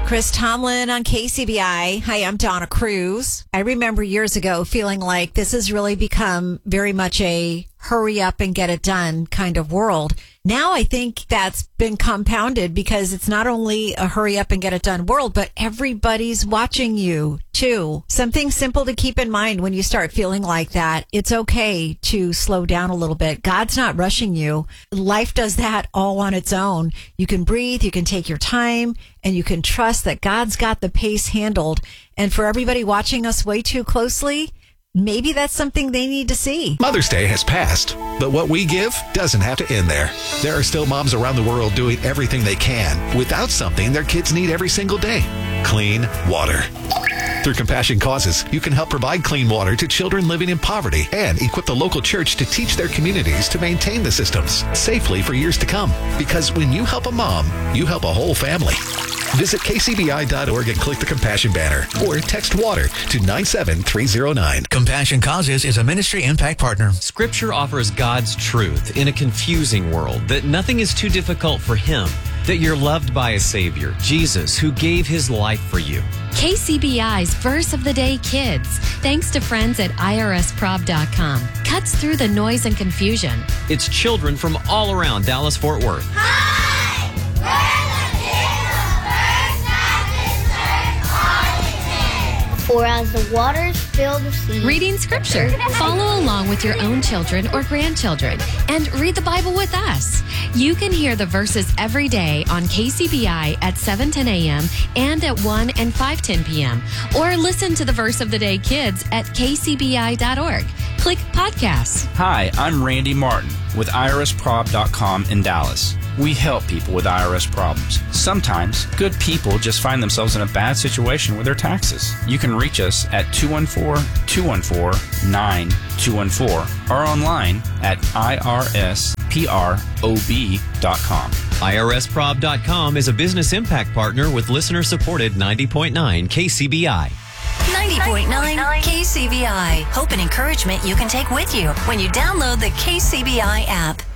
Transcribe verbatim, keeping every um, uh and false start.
Chris Tomlin on K C B I. Hi, I'm Donna Cruz. I remember years ago feeling like this has really become very much a hurry up and get it done kind of world. Now I think that's been compounded because it's not only a hurry up and get it done world, but everybody's watching you too. Something simple to keep in mind when you start feeling like that. It's okay to slow down a little bit. God's not rushing you. Life does that all on its own. You can breathe, you can take your time, and you can trust that God's got the pace handled. And for everybody watching us way too closely, maybe that's something they need to see. Mother's Day has passed, but what we give doesn't have to end there. There are still moms around the world doing everything they can without something their kids need every single day: clean water. Through Compassion Causes, you can help provide clean water to children living in poverty and equip the local church to teach their communities to maintain the systems safely for years to come. Because when you help a mom, you help a whole family. Visit K C B I dot org and click the Compassion banner or text WATER to nine seven three zero nine. Compassion Causes is a ministry impact partner. Scripture offers God's truth in a confusing world, that nothing is too difficult for Him, that you're loved by a Savior, Jesus, who gave His life for you. K C B I's Verse of the Day Kids, thanks to friends at I R S prob dot com, cuts through the noise and confusion. It's children from all around Dallas-Fort Worth. Hi! We're the kids of First Baptist Church Arlington. For as the waters fill the sea. Reading Scripture. Follow along with your own children or grandchildren and read the Bible with us. You can hear the verses every day on K C B I at seven ten a.m. and at one and five ten p.m. Or listen to the Verse of the Day Kids at K C B I dot org. Click Podcasts. Hi, I'm Randy Martin with I R S prob dot com in Dallas. We help people with I R S problems. Sometimes, good people just find themselves in a bad situation with their taxes. You can reach us at two one four, two one four, nine two one four or online at I R S prob dot com. I R S prob dot com is a business impact partner with listener-supported ninety point nine K C B I. ninety point nine K C B I. Hope and encouragement you can take with you when you download the K C B I app.